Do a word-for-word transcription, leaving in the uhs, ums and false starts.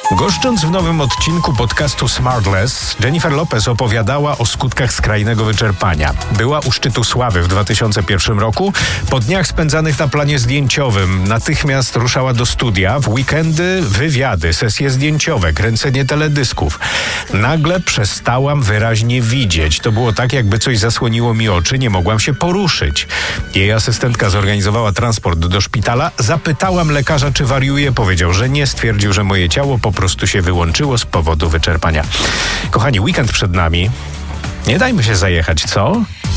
Goszcząc w nowym odcinku podcastu Smartless, Jennifer Lopez opowiadała o skutkach skrajnego wyczerpania. Była u szczytu sławy w dwa tysiące pierwszym roku. Po dniach spędzanych na planie zdjęciowym natychmiast ruszała do studia. W weekendy wywiady, sesje zdjęciowe, kręcenie teledysków. Nagle przestałam wyraźnie widzieć. To było tak, jakby coś zasłoniło mi oczy. Nie mogłam się poruszyć. Jej asystentka zorganizowała transport do szpitala. Zapytałam lekarza, czy wariuje. Powiedział, że nie. Stwierdził, że moje ciało po prostu się wyłączyło z powodu wyczerpania. Kochani, weekend przed nami. Nie dajmy się zajechać, co?